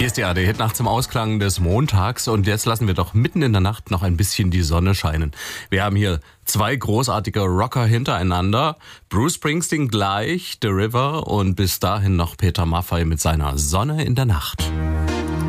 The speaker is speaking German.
Hier ist die ARD-Hit Nacht zum Ausklang des Montags und jetzt lassen wir doch mitten in der Nacht noch ein bisschen die Sonne scheinen. Wir haben hier zwei großartige Rocker hintereinander. Bruce Springsteen gleich, The River und bis dahin noch Peter Maffay mit seiner Sonne in der Nacht.